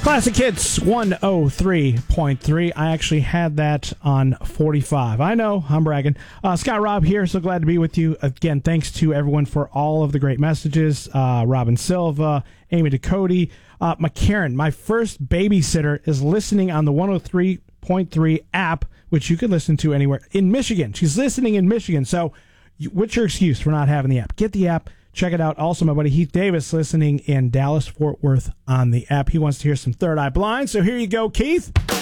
Classic Hits 103.3. I actually had that on 45. I know, I'm bragging. Scott Robb here, so glad to be with you. Again, thanks to everyone for all of the great messages. Robin Silva, Amy Ducote, McCarran, my first babysitter, is listening on the 103.3 app, which you can listen to anywhere in Michigan. She's listening in Michigan, so what's your excuse for not having the app? Get the app. Check it out. Also, my buddy Heath Davis listening in Dallas, Fort Worth on the app. He wants to hear some Third Eye Blind. So here you go, Keith.